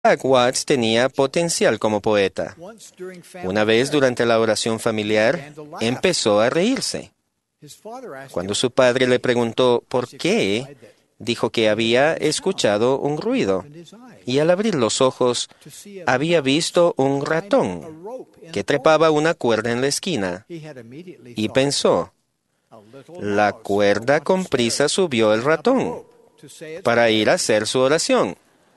Watts tenía potencial como poeta. Una vez durante la oración familiar, empezó a reírse. Cuando su padre le preguntó por qué, dijo que había escuchado un ruido y al abrir los ojos había visto un ratón que trepaba una cuerda en la esquina y pensó, la cuerda con prisa subió el ratón para ir a hacer su oración.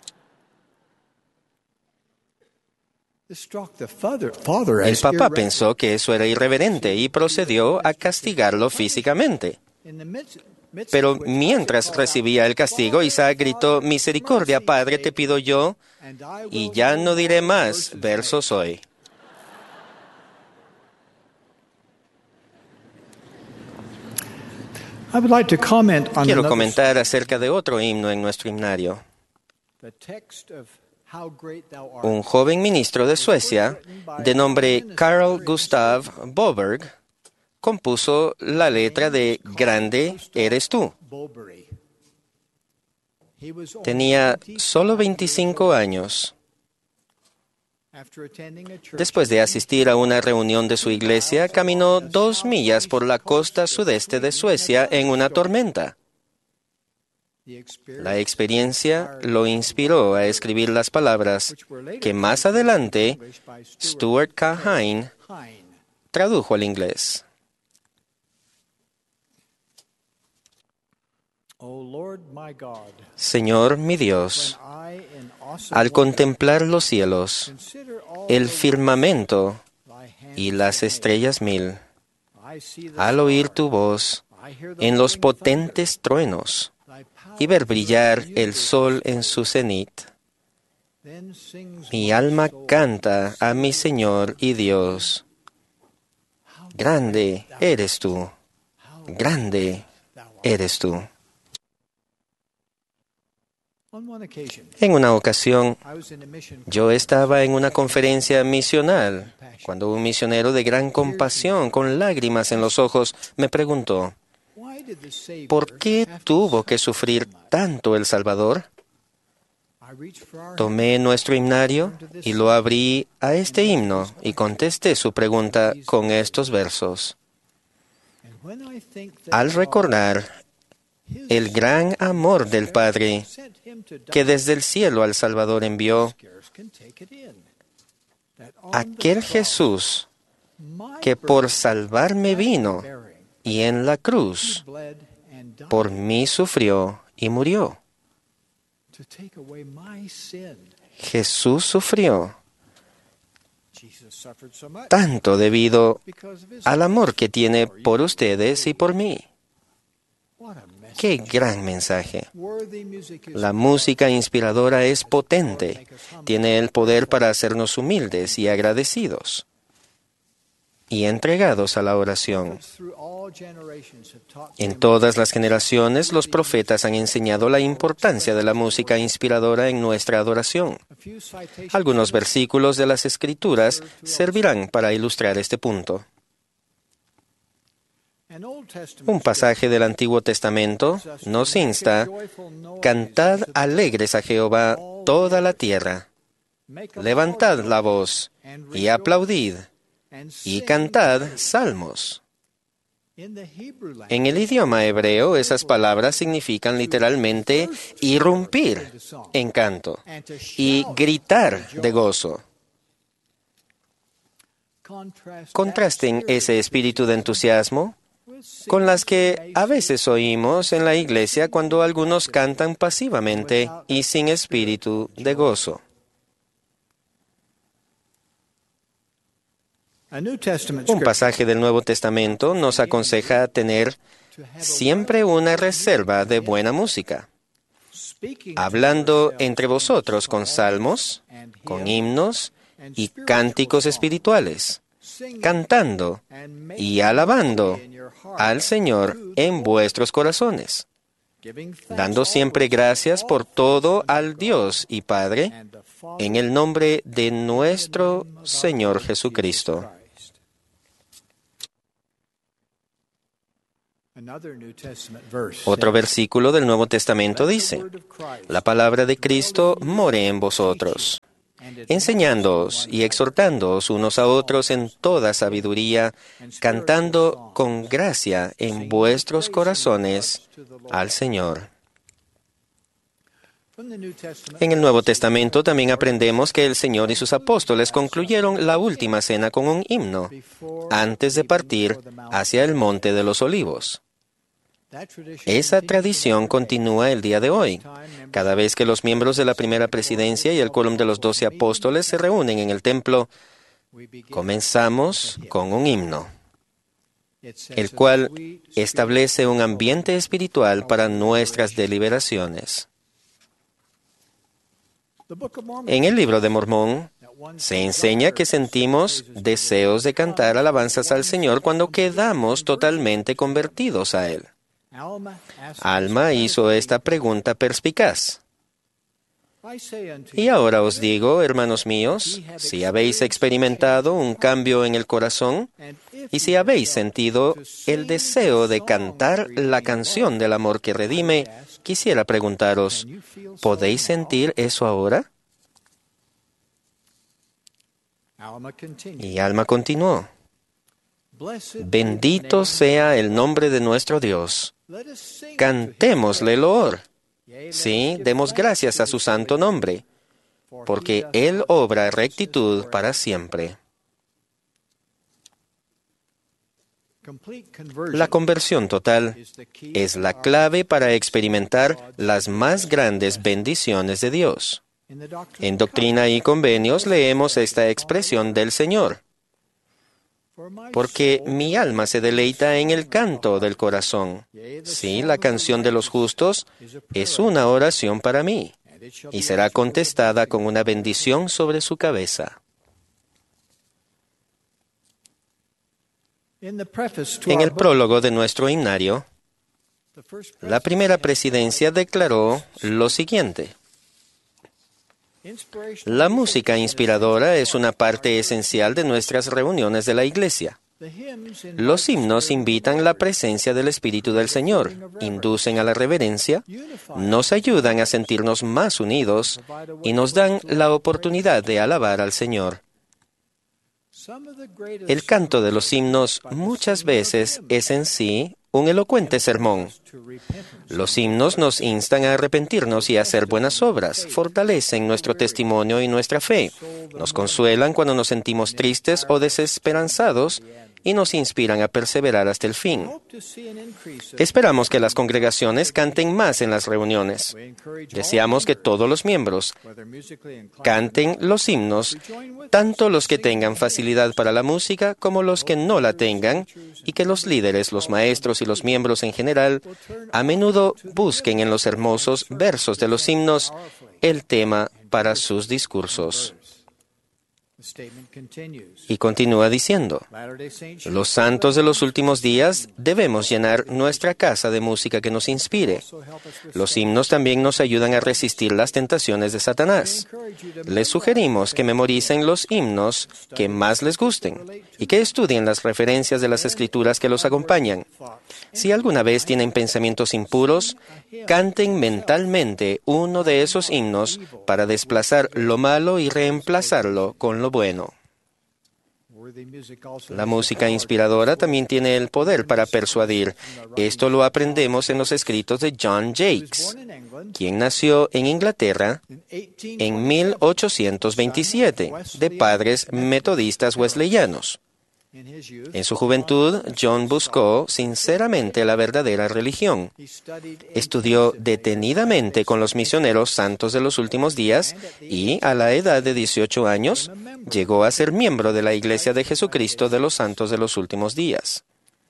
El papá pensó que eso era irreverente y procedió a castigarlo físicamente. Pero mientras recibía el castigo, Isaac gritó, misericordia, Padre, te pido yo, y ya no diré más versos hoy. Quiero comentar acerca de otro himno en nuestro himnario. Un joven ministro de Suecia, de nombre Carl Gustav Boberg, compuso la letra de Grande eres tú. Tenía solo 25 años. Después de asistir a una reunión de su iglesia, caminó 2 millas por la costa sudeste de Suecia en una tormenta. La experiencia lo inspiró a escribir las palabras que más adelante Stuart K. Hine tradujo al inglés. Señor mi Dios, al contemplar los cielos, el firmamento y las estrellas mil, al oír tu voz en los potentes truenos y ver brillar el sol en su cenit, mi alma canta a mi Señor y Dios. Grande eres tú, grande eres tú. En una ocasión, yo estaba en una conferencia misional, cuando un misionero de gran compasión, con lágrimas en los ojos, me preguntó, ¿por qué tuvo que sufrir tanto el Salvador? Tomé nuestro himnario y lo abrí a este himno y contesté su pregunta con estos versos. Al recordar el gran amor del Padre que desde el cielo al Salvador envió, aquel Jesús que por salvarme vino y en la cruz por mí sufrió y murió. Jesús sufrió tanto debido al amor que tiene por ustedes y por mí. ¡Qué gran mensaje! La música inspiradora es potente, tiene el poder para hacernos humildes y agradecidos y entregados a la oración. En todas las generaciones, los profetas han enseñado la importancia de la música inspiradora en nuestra adoración. Algunos versículos de las Escrituras servirán para ilustrar este punto. Un pasaje del Antiguo Testamento nos insta, cantad alegres a Jehová toda la tierra, levantad la voz y aplaudid, y cantad salmos. En el idioma hebreo, esas palabras significan literalmente irrumpir en canto y gritar de gozo. Contrasten ese espíritu de entusiasmo con las que a veces oímos en la iglesia cuando algunos cantan pasivamente y sin espíritu de gozo. Un pasaje del Nuevo Testamento nos aconseja tener siempre una reserva de buena música, hablando entre vosotros con salmos, con himnos y cánticos espirituales, cantando y alabando al Señor en vuestros corazones, dando siempre gracias por todo al Dios y Padre, en el nombre de nuestro Señor Jesucristo. Otro versículo del Nuevo Testamento dice: la palabra de Cristo more en vosotros, enseñándoos y exhortándoos unos a otros en toda sabiduría, cantando con gracia en vuestros corazones al Señor. En el Nuevo Testamento también aprendemos que el Señor y sus apóstoles concluyeron la última cena con un himno antes de partir hacia el Monte de los Olivos. Esa tradición continúa el día de hoy. Cada vez que los miembros de la primera presidencia y el quórum de los 12 apóstoles se reúnen en el templo, comenzamos con un himno, el cual establece un ambiente espiritual para nuestras deliberaciones. En el libro de Mormón se enseña que sentimos deseos de cantar alabanzas al Señor cuando quedamos totalmente convertidos a Él. Alma hizo esta pregunta perspicaz. Y ahora os digo, hermanos míos, si habéis experimentado un cambio en el corazón y si habéis sentido el deseo de cantar la canción del amor que redime, quisiera preguntaros, ¿podéis sentir eso ahora? Y Alma continuó: bendito sea el nombre de nuestro Dios. Cantémosle loor. Sí, demos gracias a su santo nombre, porque Él obra rectitud para siempre. La conversión total es la clave para experimentar las más grandes bendiciones de Dios. En Doctrina y Convenios leemos esta expresión del Señor: porque mi alma se deleita en el canto del corazón. Sí, la canción de los justos es una oración para mí, y será contestada con una bendición sobre su cabeza. En el prólogo de nuestro himnario, la primera presidencia declaró lo siguiente: la música inspiradora es una parte esencial de nuestras reuniones de la Iglesia. Los himnos invitan la presencia del Espíritu del Señor, inducen a la reverencia, nos ayudan a sentirnos más unidos y nos dan la oportunidad de alabar al Señor. El canto de los himnos muchas veces es en sí un elocuente sermón. Los himnos nos instan a arrepentirnos y a hacer buenas obras, fortalecen nuestro testimonio y nuestra fe, nos consuelan cuando nos sentimos tristes o desesperanzados y nos inspiran a perseverar hasta el fin. Esperamos que las congregaciones canten más en las reuniones. Deseamos que todos los miembros canten los himnos, tanto los que tengan facilidad para la música como los que no la tengan, y que los líderes, los maestros y los miembros en general a menudo busquen en los hermosos versos de los himnos el tema para sus discursos. Y continúa diciendo: los santos de los últimos días debemos llenar nuestra casa de música que nos inspire. Los himnos también nos ayudan a resistir las tentaciones de Satanás. Les sugerimos que memoricen los himnos que más les gusten y que estudien las referencias de las escrituras que los acompañan. Si alguna vez tienen pensamientos impuros, canten mentalmente uno de esos himnos para desplazar lo malo y reemplazarlo con lo bueno. La música inspiradora también tiene el poder para persuadir. Esto lo aprendemos en los escritos de John Jakes, quien nació en Inglaterra en 1827, de padres metodistas wesleyanos. En su juventud, John buscó sinceramente la verdadera religión. Estudió detenidamente con los misioneros santos de los últimos días y, a la edad de 18 años, llegó a ser miembro de la Iglesia de Jesucristo de los Santos de los Últimos Días.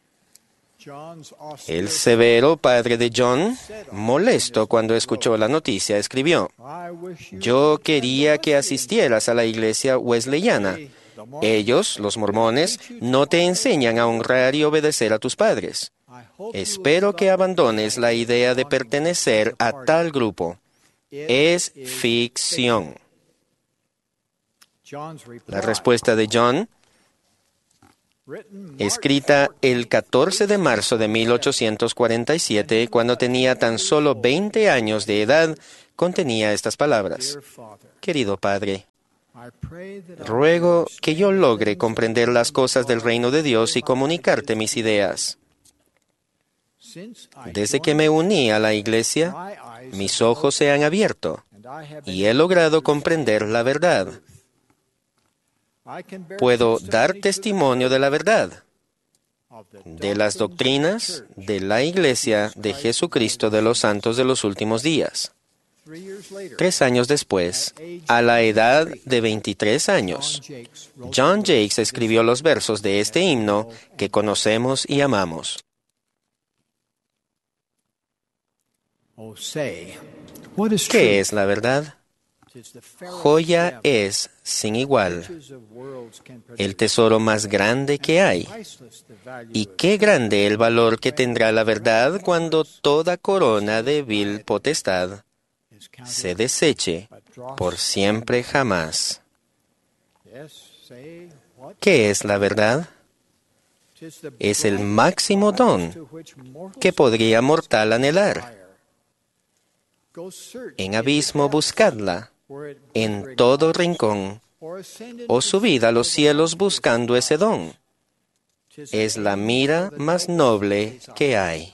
El severo padre de John, molesto cuando escuchó la noticia, escribió: «Yo quería que asistieras a la iglesia wesleyana. Ellos, los mormones, no te enseñan a honrar y obedecer a tus padres. Espero que abandones la idea de pertenecer a tal grupo. Es ficción». La respuesta de John: escrita el 14 de marzo de 1847, cuando tenía tan solo 20 años de edad, contenía estas palabras: Querido Padre, ruego que yo logre comprender las cosas del reino de Dios y comunicarte mis ideas. Desde que me uní a la Iglesia, mis ojos se han abierto y he logrado comprender la verdad. Puedo dar testimonio de la verdad, de las doctrinas de la Iglesia de Jesucristo de los Santos de los Últimos Días. 3 años después, a la edad de 23 años, John Jakes escribió los versos de este himno que conocemos y amamos. ¿Qué es la verdad? Joya es sin igual, el tesoro más grande que hay. Y qué grande el valor que tendrá la verdad cuando toda corona de vil potestad se deseche por siempre jamás. ¿Qué es la verdad? Es el máximo don que podría mortal anhelar. En abismo buscadla, en todo rincón, o subid a los cielos buscando ese don. Es la mira más noble que hay.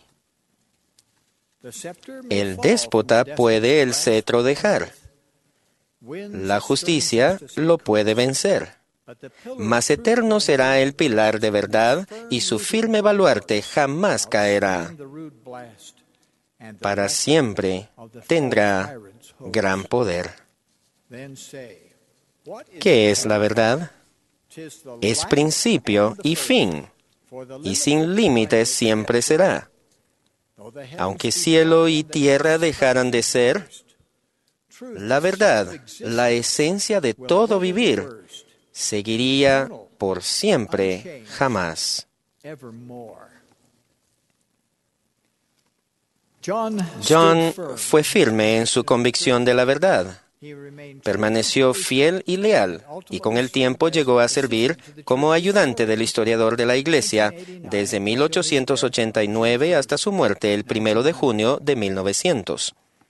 El déspota puede el cetro dejar. La justicia lo puede vencer. Mas eterno será el pilar de verdad y su firme baluarte jamás caerá. Para siempre tendrá gran poder. ¿Qué es la verdad? Es principio y fin, y sin límites siempre será. Aunque cielo y tierra dejaran de ser, la verdad, la esencia de todo vivir, seguiría por siempre jamás. John fue firme en su convicción de la verdad. Permaneció fiel y leal, y con el tiempo llegó a servir como ayudante del historiador de la Iglesia desde 1889 hasta su muerte el 1 de junio de 1900.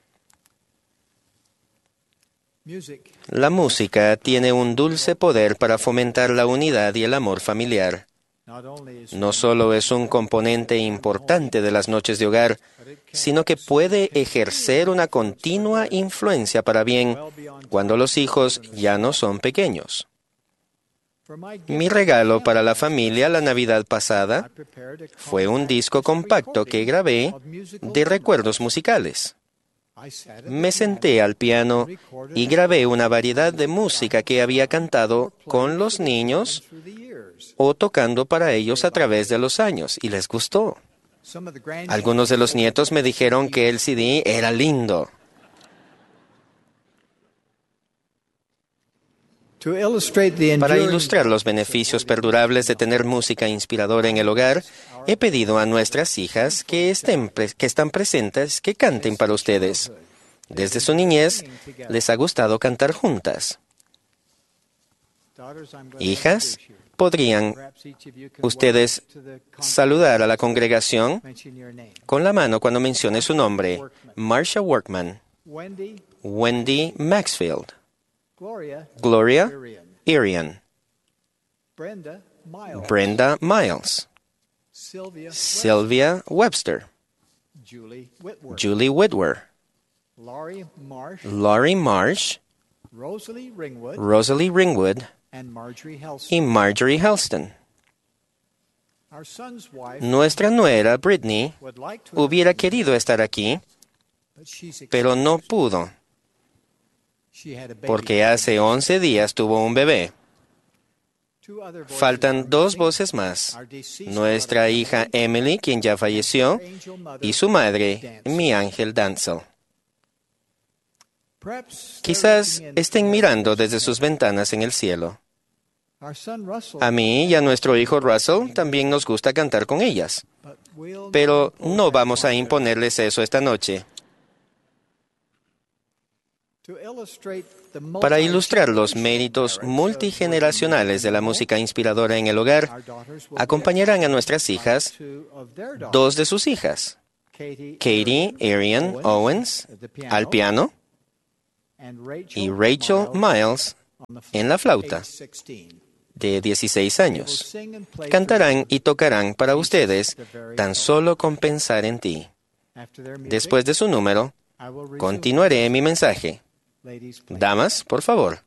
La música tiene un dulce poder para fomentar la unidad y el amor familiar. No solo es un componente importante de las noches de hogar, sino que puede ejercer una continua influencia para bien cuando los hijos ya no son pequeños. Mi regalo para la familia la Navidad pasada fue un disco compacto que grabé de recuerdos musicales. Me senté al piano y grabé una variedad de música que había cantado con los niños o tocando para ellos a través de los años, y les gustó. Algunos de los nietos me dijeron que el CD era lindo. Para ilustrar los beneficios perdurables de tener música inspiradora en el hogar, he pedido a nuestras hijas que están presentes que canten para ustedes. Desde su niñez, les ha gustado cantar juntas. Hijas, ¿podrían ustedes saludar a la congregación con la mano cuando mencione su nombre? Marcia Workman, Wendy Maxfield, Gloria Irian, Brenda Miles, Sylvia Webster, Julie Whitwer, Laurie Marsh, Rosalie Ringwood y Marjorie Helston. Nuestra nuera, Brittany, hubiera querido estar aquí, pero no pudo, porque hace 11 días tuvo un bebé. Faltan 2 voces más, nuestra hija Emily, quien ya falleció, y su madre, mi ángel Dancel. Quizás estén mirando desde sus ventanas en el cielo. A mí y a nuestro hijo Russell también nos gusta cantar con ellas, pero no vamos a imponerles eso esta noche. Para ilustrar los méritos multigeneracionales de la música inspiradora en el hogar, acompañarán a nuestras hijas dos de sus hijas, Katie Arian Owens, al piano, y Rachel Miles en la flauta, de 16 años. Cantarán y tocarán para ustedes tan solo con pensar en ti. Después de su número, continuaré mi mensaje. Damas, por favor.